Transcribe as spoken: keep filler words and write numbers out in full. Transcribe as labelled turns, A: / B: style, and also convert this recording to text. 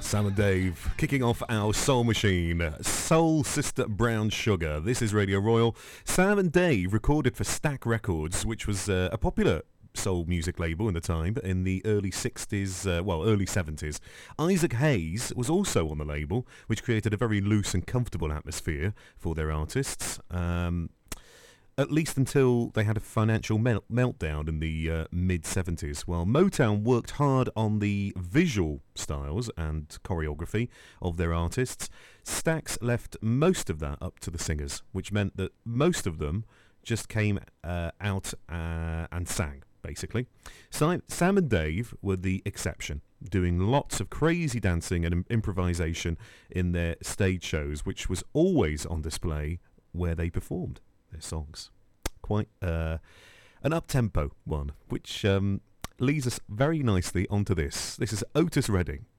A: Sam and Dave kicking off our Soul Machine, Soul Sister Brown Sugar. This is Radio Royal. Sam and Dave recorded for Stack Records, which was uh, a popular soul music label in the time, in the early sixties, uh, well, early seventies. Isaac Hayes was also on the label, which created a very loose and comfortable atmosphere for their artists. Um... At least until they had a financial melt- meltdown in the uh, mid-seventies. While Motown worked hard on the visual styles and choreography of their artists, Stax left most of that up to the singers, which meant that most of them just came uh, out uh, and sang, basically. Si- Sam and Dave were the exception, doing lots of crazy dancing and im- improvisation in their stage shows, which was always on display where they performed their songs. Quite uh, an up-tempo one, which um, leads us very nicely onto this. This is Otis Redding